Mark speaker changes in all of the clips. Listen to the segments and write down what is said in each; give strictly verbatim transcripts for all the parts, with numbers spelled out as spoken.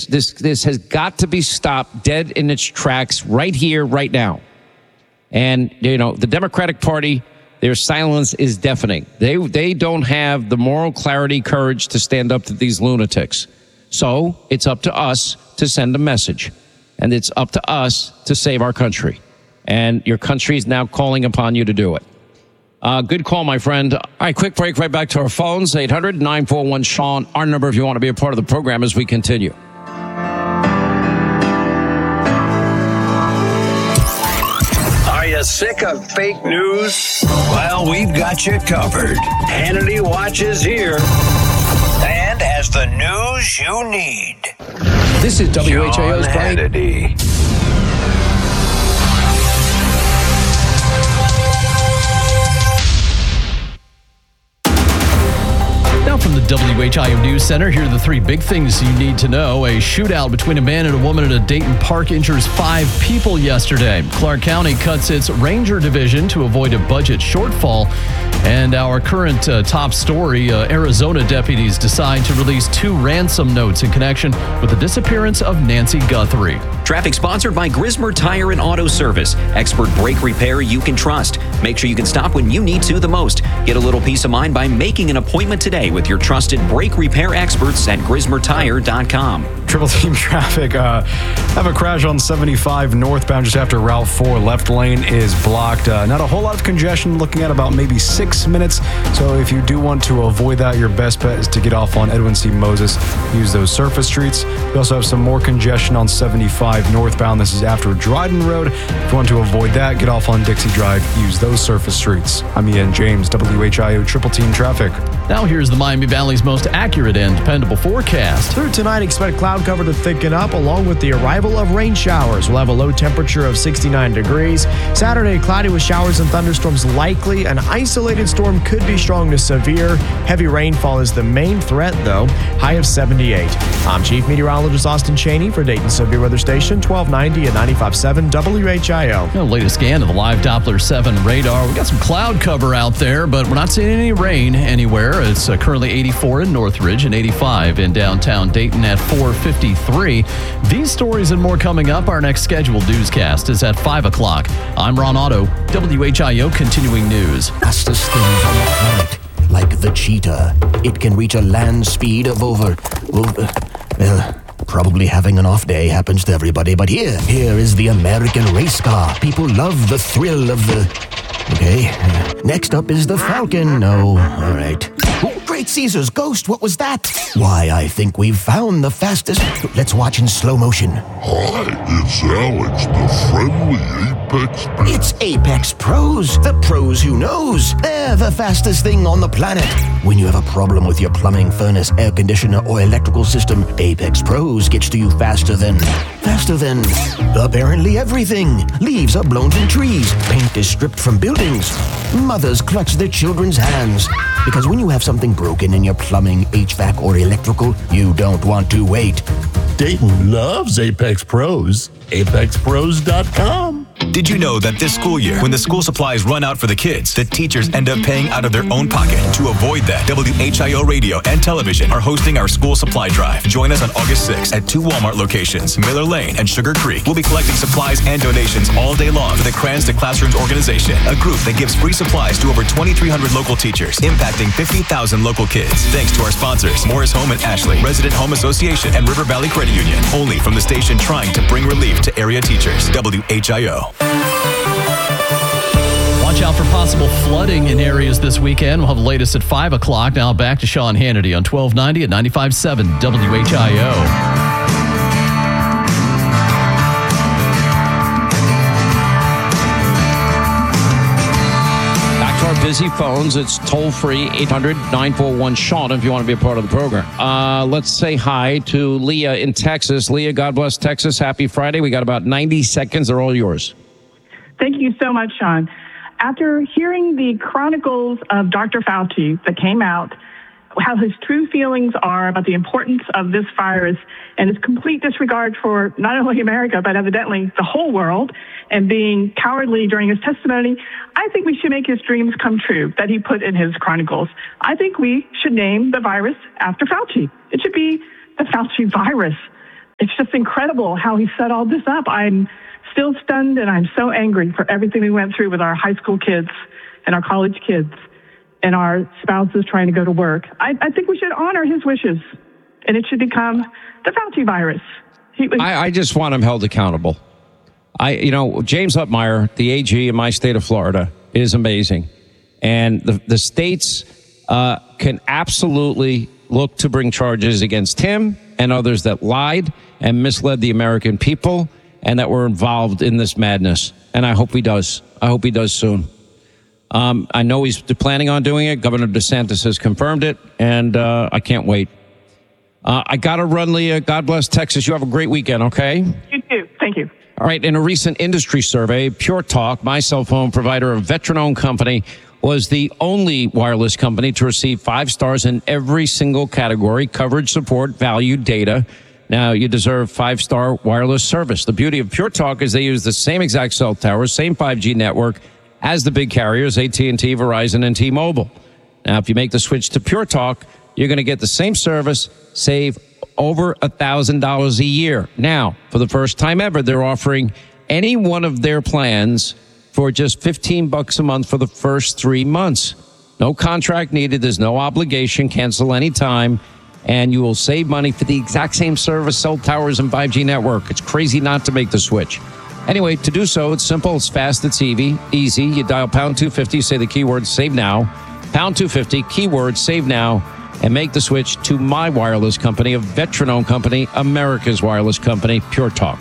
Speaker 1: This, this, this has got to be stopped dead in its tracks right here, right now. And, you know, the Democratic Party, their silence is deafening. They, they don't have the moral clarity, courage to stand up to these lunatics. So it's up to us to send a message. And it's up to us to save our country. And your country is now calling upon you to do it. Uh, good call, my friend. All right, quick break, right back to our phones. eight hundred, nine four one, Sean. Our number if you want to be a part of the program as we continue.
Speaker 2: Are you sick of fake news? Well, we've got you covered. Hannity Watch is here and has the news you need.
Speaker 1: This is W H A O's Brian
Speaker 2: Hannity.
Speaker 3: Now from the W H I O News Center, here are the three big things you need to know. A shootout between a man and a woman at a Dayton park injures five people yesterday. Clark County cuts its Ranger Division to avoid a budget shortfall. And our current uh, top story, uh, Arizona deputies decide to release two ransom notes in connection with the disappearance of Nancy Guthrie.
Speaker 4: Traffic sponsored by Grismer Tire and Auto Service. Expert brake repair you can trust. Make sure you can stop when you need to the most. Get a little peace of mind by making an appointment today with your trusted brake repair experts at grismer tire dot com.
Speaker 5: Triple team traffic. Uh, have a crash on seventy-five northbound just after Route four. Left lane is blocked. Uh, not a whole lot of congestion, looking at about maybe six minutes. So if you do want to avoid that, your best bet is to get off on Edwin C. Moses. Use those surface streets. We also have some more congestion on seventy-five northbound. This is after Dryden Road. If you want to avoid that, get off on Dixie Drive. Use those surface streets. I'm Ian James, W H I O Triple Team Traffic.
Speaker 3: Now here's the Miami Valley's most accurate and dependable forecast.
Speaker 6: Through tonight, expect cloud cover to thicken up along with the arrival of rain showers. We'll have a low temperature of sixty-nine degrees. Saturday, cloudy with showers and thunderstorms likely. An isolated storm could be strong to severe. Heavy rainfall is the main threat, though. High of seventy-eight. I'm Chief Meteorologist Austin Cheney for Dayton Severe Weather Station, twelve ninety and ninety-five point seven W H I O.
Speaker 3: The latest scan of the live Doppler seven radar. We got some cloud cover out there, but we're not seeing any rain anywhere. It's uh, currently eighty-four in Northridge and eighty-five in downtown Dayton at four fifty-three. These stories and more coming up. Our next scheduled newscast is at five o'clock. I'm Ron Otto, W H I O Continuing News.
Speaker 7: Fastest things on the planet, like the cheetah. It can reach a land speed of over, over, well, probably having an off day happens to everybody, but here, here is the American race car. People love the thrill of the... Okay, uh, next up is the Falcon. No, all right. Oh, Great Caesar's ghost, what was that? Why, I think we've found the fastest... Let's watch in slow motion.
Speaker 8: Hi, it's Alex, the friendly Apex Pro.
Speaker 7: It's Apex Pros, the pros who knows. They're the fastest thing on the planet. When you have a problem with your plumbing, furnace, air conditioner, or electrical system, Apex Pros gets to you faster than... Faster than... apparently everything. Leaves are blown from trees. Paint is stripped from buildings. Mothers clutch their children's hands. Because when you have something broken in your plumbing, H V A C, or electrical, you don't want to wait.
Speaker 8: Dayton loves Apex Pros. apex pros dot com.
Speaker 9: Did you know that this school year, when the school supplies run out for the kids, the teachers end up paying out of their own pocket? To avoid that, W H I O Radio and Television are hosting our school supply drive. Join us on August sixth at two Walmart locations, Miller Lane and Sugar Creek. We'll be collecting supplies and donations all day long for the Crayons to Classrooms organization, a group that gives free supplies to over twenty-three hundred local teachers, impacting fifty thousand local kids. Thanks to our sponsors, Morris Home and Ashley, Resident Home Association, and River Valley Credit Union. Only from the station trying to bring relief to area teachers. W H I O.
Speaker 3: Watch out for possible flooding in areas this weekend. We'll have the latest at five o'clock. Now back to Sean Hannity on twelve ninety at ninety-five point seven W H I O.
Speaker 1: Our busy phones. It's toll-free, eight hundred, nine four one, Sean, if you want to be a part of the program. Uh, let's say hi to Leah in Texas. Leah, God bless Texas. Happy Friday. We got about ninety seconds. They're all yours.
Speaker 10: Thank you so much, Sean. After hearing the chronicles of Doctor Fauci that came out, how his true feelings are about the importance of this virus and his complete disregard for not only America, but evidently the whole world, and being cowardly during his testimony, I think we should make his dreams come true that he put in his chronicles. I think we should name the virus after Fauci. It should be the Fauci virus. It's just incredible how he set all this up. I'm still stunned, and I'm so angry for everything we went through with our high school kids and our college kids and our spouses trying to go to work. I, I think we should honor his wishes, and it should become the Fauci virus. He was-
Speaker 1: I, I just want him held accountable. I, you know, James Hutmeyer, the A G in my state of Florida, is amazing. And the, the states uh, can absolutely look to bring charges against him and others that lied and misled the American people and that were involved in this madness. And I hope he does. I hope he does soon. Um, I know he's planning on doing it. Governor DeSantis has confirmed it, and uh, I can't wait. Uh, I got to run, Leah. God bless Texas. You have a great weekend, okay?
Speaker 10: You too. Thank you.
Speaker 1: All right. In a recent industry survey, Pure Talk, my cell phone provider, a veteran-owned company, was the only wireless company to receive five stars in every single category: coverage, support, value, data. Now, you deserve five-star wireless service. The beauty of Pure Talk is they use the same exact cell towers, same five G network as the big carriers, A T and T, Verizon, and T-Mobile. Now, if you make the switch to Pure Talk, you're going to get the same service, save over one thousand dollars a year. Now, for the first time ever, they're offering any one of their plans for just fifteen bucks a month for the first three months. No contract needed. There's no obligation. Cancel anytime. And you will save money for the exact same service, cell towers, and five G network. It's crazy not to make the switch. Anyway, to do so, it's simple, it's fast, it's easy. Easy. You dial pound two fifty, say the keyword save now. Pound two fifty, keyword save now, and make the switch to my wireless company, a veteran-owned company, America's wireless company, Pure Talk.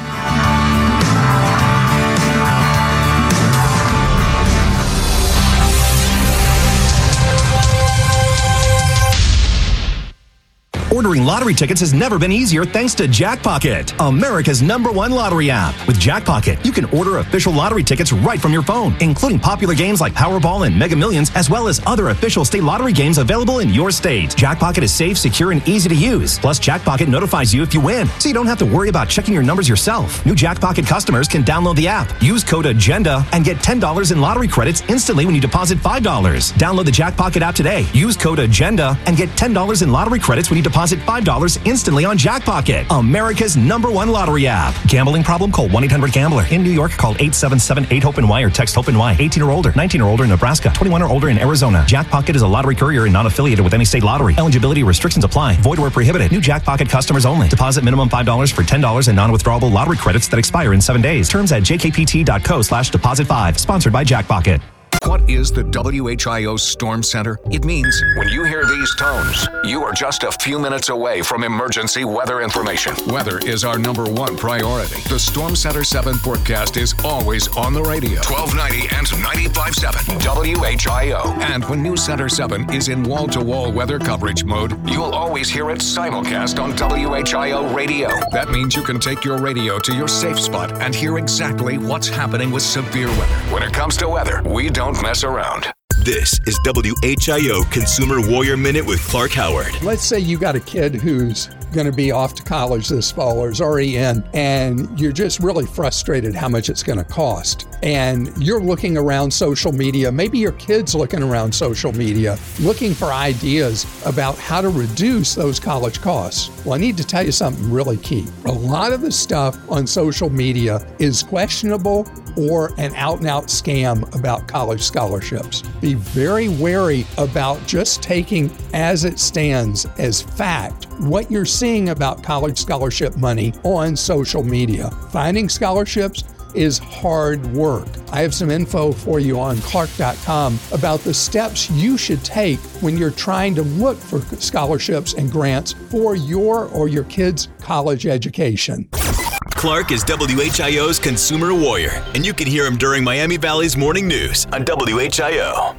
Speaker 11: Ordering lottery tickets has never been easier thanks to Jackpocket, America's number one lottery app. With Jackpocket, you can order official lottery tickets right from your phone, including popular games like Powerball and Mega Millions, as well as other official state lottery games available in your state. Jackpocket is safe, secure, and easy to use. Plus, Jackpocket notifies you if you win, so you don't have to worry about checking your numbers yourself. New Jackpocket customers can download the app, use code AGENDA, and get ten dollars in lottery credits instantly when you deposit five dollars. Download the Jackpocket app today. Use code AGENDA and get ten dollars in lottery credits when you deposit five dollars instantly on Jackpocket, America's number one lottery app. Gambling problem? Call one eight hundred gambler. In New York, call eight seven seven eight HOPE N Y or text HOPE N Y. eighteen or older, nineteen or older in Nebraska, twenty-one or older in Arizona. Jackpocket is a lottery courier and not affiliated with any state lottery. Eligibility restrictions apply. Void where prohibited. New Jackpocket customers only. Deposit minimum five dollars for ten dollars in non-withdrawable lottery credits that expire in seven days. Terms at jkpt.co slash deposit five. Sponsored by Jackpocket.
Speaker 12: What is the W H I O Storm Center? It means when you hear these tones, you are just a few minutes away from emergency weather information. Weather is our number one priority. The Storm Center seven forecast is always on the radio. twelve ninety and ninety-five point seven W H I O. And when News Center seven is in wall-to-wall weather coverage mode, you'll always hear it simulcast on W H I O radio. That means you can take your radio to your safe spot and hear exactly what's happening with severe weather. When it comes to weather, we don't mess around.
Speaker 9: This is W H I O Consumer Warrior Minute with Clark Howard.
Speaker 13: Let's say you got a kid who's going to be off to college this fall or is already in, and you're just really frustrated how much it's going to cost. And you're looking around social media, maybe your kid's looking around social media, looking for ideas about how to reduce those college costs. Well, I need to tell you something really key. A lot of the stuff on social media is questionable or an out-and-out scam about college scholarships. Be very wary about just taking as it stands as fact what you're seeing about college scholarship money on social media. Finding scholarships is hard work. I have some info for you on clark dot com about the steps you should take when you're trying to look for scholarships and grants for your or your kid's college education.
Speaker 9: Clark is W H I O's Consumer Warrior, and you can hear him during Miami Valley's Morning News on W H I O.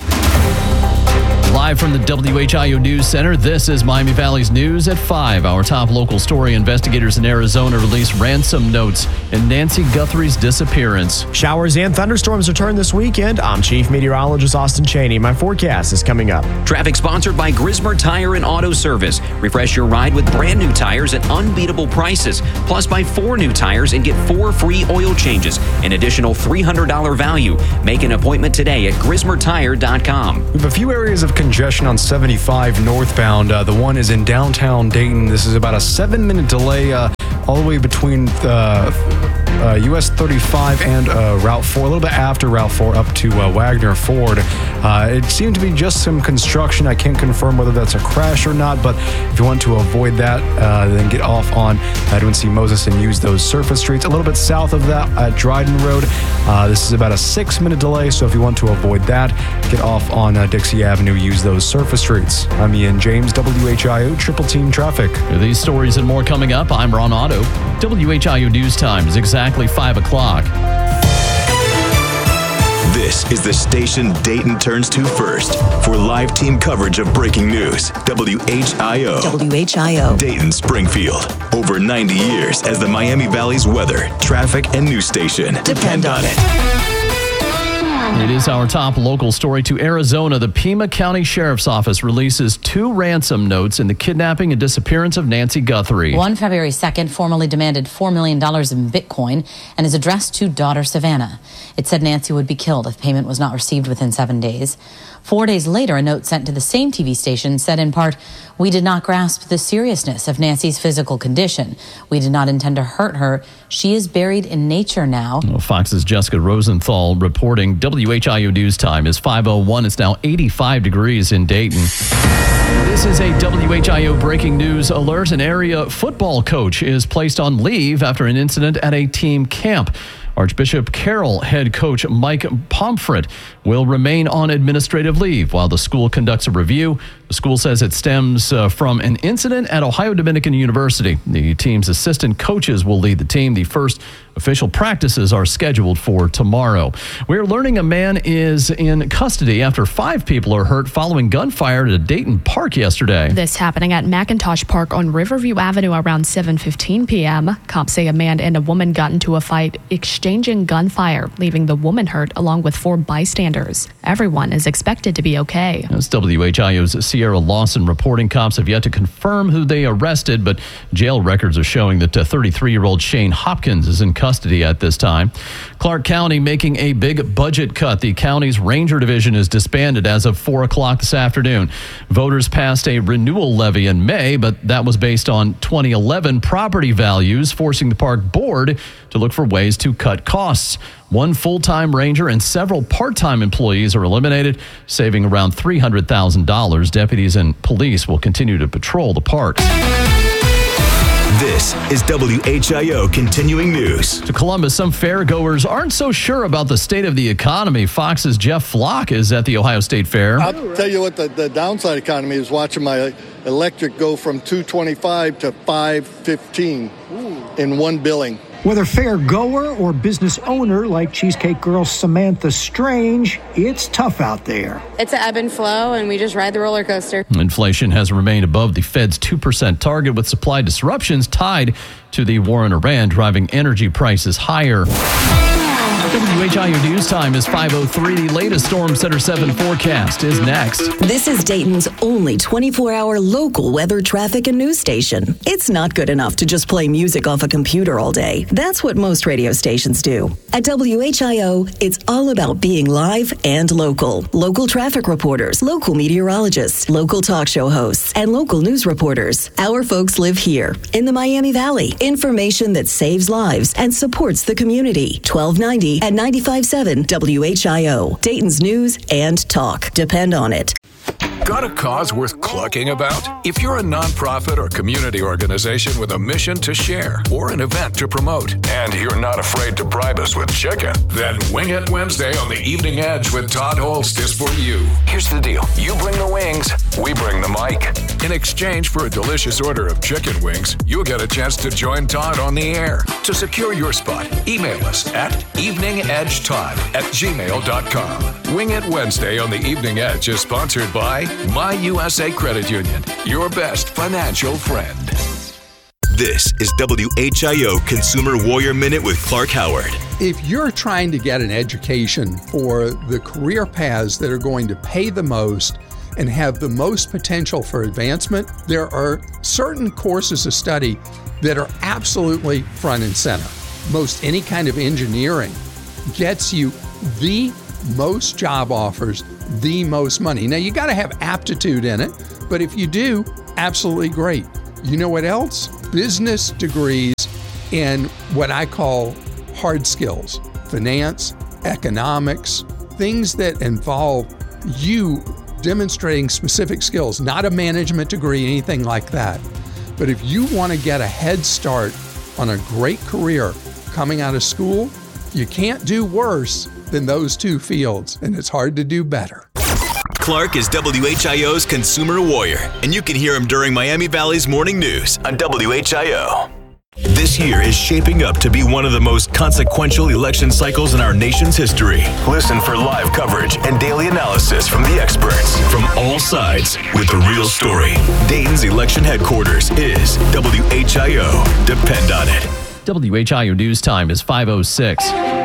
Speaker 3: Live from the W H I O News Center, this is Miami Valley's News at five. Our top local story: investigators in Arizona released ransom notes in Nancy Guthrie's disappearance.
Speaker 6: Showers and thunderstorms return this weekend. I'm Chief Meteorologist Austin Cheney. My forecast is coming up.
Speaker 4: Traffic sponsored by Grismer Tire and Auto Service. Refresh your ride with brand new tires at unbeatable prices. Plus, buy four new tires and get four free oil changes, an additional three hundred dollars value. Make an appointment today at grismer tire dot com.
Speaker 5: We have a few areas of congestion congestion on seventy-five northbound. Uh, the one is in downtown Dayton. This is about a seven-minute delay uh, all the way between uh, uh, U S thirty-five and uh, Route four, a little bit after Route four up to uh, Wagner Ford. Uh, it seemed to be just some construction. I can't confirm whether that's a crash or not, but if you want to avoid that, uh, then get off on Edwin C. Moses and use those surface streets. A little bit south of that at Dryden Road. Uh, this is about a six-minute delay, so if you want to avoid that, get off on uh, Dixie Avenue, use those surface streets. I'm Ian James, W H I O Triple Team Traffic.
Speaker 3: These stories and more coming up. I'm Ron Otto. W H I O News Time is exactly five o'clock.
Speaker 9: This is the station Dayton turns to first for live team coverage of breaking news. W H I O.
Speaker 14: W H I O.
Speaker 9: Dayton, Springfield. Over ninety years as the Miami Valley's weather, traffic, and news station. Depend on it.
Speaker 3: It is our top local story to Arizona. The Pima County Sheriff's Office releases two ransom notes in the kidnapping and disappearance of Nancy Guthrie.
Speaker 14: One February second formally demanded four million dollars in Bitcoin and is addressed to daughter Savannah. It said Nancy would be killed if payment was not received within seven days. Four days later, a note sent to the same T V station said in part, "We did not grasp the seriousness of Nancy's physical condition. We did not intend to hurt her. She is buried in nature now."
Speaker 3: Well, Fox's Jessica Rosenthal reporting. W H I O News Time is five oh one. It's now eighty-five degrees in Dayton. This is a W H I O breaking news alert. An area football coach is placed on leave after an incident at a team camp. Archbishop Carroll head coach Mike Pomfret will remain on administrative leave while the school conducts a review. The school says it stems uh, from an incident at Ohio Dominican University. The team's assistant coaches will lead the team. The first official practices are scheduled for tomorrow. We're learning a man is in custody after five people are hurt following gunfire at a Dayton park yesterday.
Speaker 15: This happening at McIntosh Park on Riverview Avenue around seven fifteen p.m. Cops say a man and a woman got into a fight, exchanging gunfire, leaving the woman hurt along with four bystanders. Everyone is expected to be okay.
Speaker 3: That's W H I O's Sierra Lawson reporting. Cops have yet to confirm who they arrested, but jail records are showing that thirty-three-year-old Shane Hopkins is in custody at this time. Clark County making a big budget cut. The county's Ranger Division is disbanded as of four o'clock this afternoon. Voters passed a renewal levy in May, but that was based on twenty eleven property values, forcing the park board to look for ways to cut costs. One full-time ranger and several part-time employees are eliminated, saving around three hundred thousand dollars. Deputies and police will continue to patrol the parks.
Speaker 9: This is W H I O Continuing News.
Speaker 3: To Columbus, some fairgoers aren't so sure about the state of the economy. Fox's Jeff Flock is at the Ohio State Fair.
Speaker 16: I'll tell you what the, the downside economy is watching my electric go from two twenty-five to five fifteen in one billing.
Speaker 17: Whether fair goer or business owner like Cheesecake Girl Samantha Strange, it's tough out there.
Speaker 18: It's an ebb and flow, and we just ride the roller coaster.
Speaker 3: Inflation has remained above the Fed's two percent target, with supply disruptions tied to the war in Iran driving energy prices higher. W H I O News Time is five oh three. The latest Storm Center seven forecast is next.
Speaker 14: This is Dayton's only twenty-four hour local weather, traffic, and news station. It's not good enough to just play music off a computer all day. That's what most radio stations do. At W H I O, it's all about being live and local. Local traffic reporters, local meteorologists, local talk show hosts, and local news reporters. Our folks live here in the Miami Valley. Information that saves lives and supports the community. twelve ninety at ninety-five point seven W H I O. Dayton's news and talk. Depend on it.
Speaker 12: Got a cause worth clucking about? If you're a nonprofit or community organization with a mission to share or an event to promote, and you're not afraid to bribe us with chicken, then Wing It Wednesday on the Evening Edge with Todd Holst is for you. Here's the deal. You bring the wings, we bring the mic. In exchange for a delicious order of chicken wings, you'll get a chance to join Todd on the air. To secure your spot, email us at eveningedgetodd at gmail dot com. Wing It Wednesday on the Evening Edge is sponsored by My U S A Credit Union, your best financial friend.
Speaker 9: This is W H I O Consumer Warrior Minute with Clark Howard.
Speaker 13: If you're trying to get an education for the career paths that are going to pay the most and have the most potential for advancement, there are certain courses of study that are absolutely front and center. Most any kind of engineering gets you the most job offers the most money. Now, you got to have aptitude in it, but if you do, absolutely great. You know what else? Business degrees in what I call hard skills, finance, economics, things that involve you demonstrating specific skills, not a management degree, anything like that. But if you want to get a head start on a great career coming out of school, you can't do worse than those two fields, and it's hard to do better.
Speaker 9: Clark is W H I O's consumer warrior, and you can hear him during Miami Valley's morning news on W H I O. This year is shaping up to be one of the most consequential election cycles in our nation's history. Listen for live coverage and daily analysis from the experts from all sides with the real story. Dayton's election headquarters is W H I O. Depend on it.
Speaker 3: W H I O News Time is five oh six.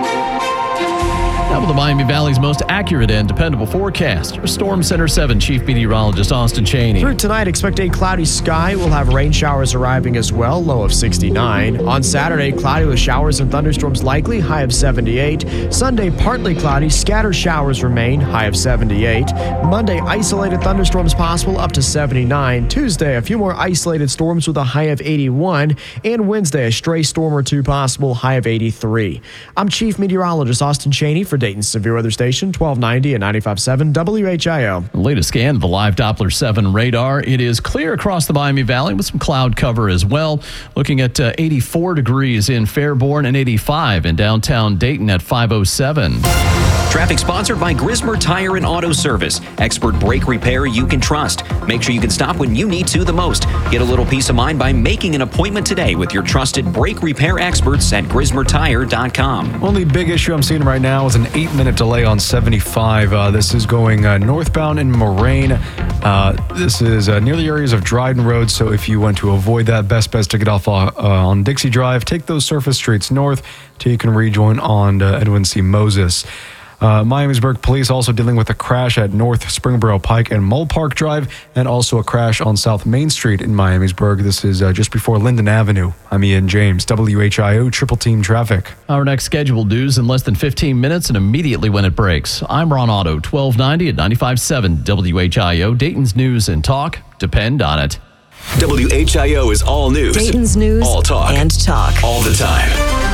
Speaker 3: Now with the Miami Valley's most accurate and dependable forecast, your Storm Center seven Chief Meteorologist Austin Cheney.
Speaker 6: Through tonight, expect a cloudy sky. We'll have rain showers arriving as well, low of sixty-nine. On Saturday, cloudy with showers and thunderstorms likely, high of seventy-eight. Sunday, partly cloudy, scattered showers remain, high of seventy-eight. Monday, isolated thunderstorms possible, up to seventy-nine. Tuesday, a few more isolated storms with a high of eighty-one. And Wednesday, a stray storm or two possible, high of eighty-three. I'm Chief Meteorologist Austin Cheney for Dayton's Severe Weather Station, twelve ninety and ninety-five point seven W H I O.
Speaker 3: The latest scan of the live Doppler seven radar. It is clear across the Miami Valley with some cloud cover as well. Looking at uh, eighty-four degrees in Fairborn and eighty-five in downtown Dayton at five oh seven.
Speaker 4: Traffic sponsored by Grismer Tire and Auto Service. Expert brake repair you can trust. Make sure you can stop when you need to the most. Get a little peace of mind by making an appointment today with your trusted brake repair experts at grismer tire dot com.
Speaker 5: Only big issue I'm seeing right now is an eight-minute delay on seventy-five. Uh, this is going uh, northbound in Moraine. Uh, this is uh, near the areas of Dryden Road, so if you want to avoid that, best bet to get off uh, on Dixie Drive. Take those surface streets north till you can rejoin on uh, Edwin C. Moses. Uh, Miamisburg Police also dealing with a crash at North Springboro Pike and Mole Park Drive, and also a crash on South Main Street in Miamisburg. This is uh, just before Linden Avenue. I'm Ian James, W H I O Triple Team Traffic.
Speaker 3: Our next scheduled news in less than fifteen minutes and immediately when it breaks. I'm Ron Otto, twelve ninety at ninety-five point seven W H I O, Dayton's News and Talk. Depend on it.
Speaker 9: W H I O is all news.
Speaker 14: Dayton's News
Speaker 9: all talk.
Speaker 14: and talk.
Speaker 9: All the time.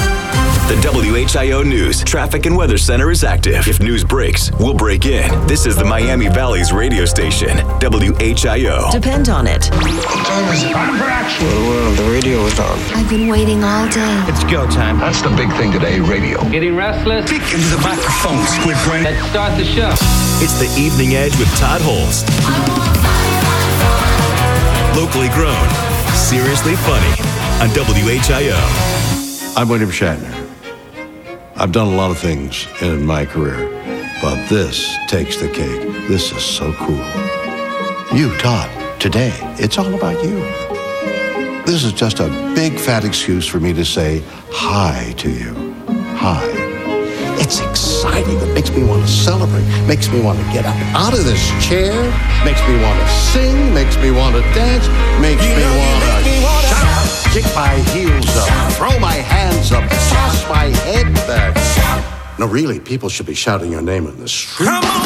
Speaker 9: The W H I O News Traffic and Weather Center is active. If news breaks, we'll break in. This is the Miami Valley's radio station, W H I O.
Speaker 14: Depend on it.
Speaker 19: Time is time for action. Well, the radio is on.
Speaker 14: I've been waiting all day.
Speaker 19: It's go time. That's the big thing today, radio.
Speaker 20: Getting restless?
Speaker 19: Speak into the microphone, Squid Brain.
Speaker 20: Let's start the show.
Speaker 9: It's the Evening Edge with Todd Holst. Locally grown, seriously funny on W H I O.
Speaker 21: I'm William Shatner. I've done a lot of things in my career, but this takes the cake. This is so cool. You, Todd, today, it's all about you. This is just a big fat excuse for me to say hi to you. Hi. It's exciting. It makes me want to celebrate. Makes me want to get up out of this chair. Makes me want to sing. Makes me want to dance. Makes you me want to shout. Kick my heels up. Throw my hands up. Toss my head back. No, really, people should be shouting your name in the street. Come on!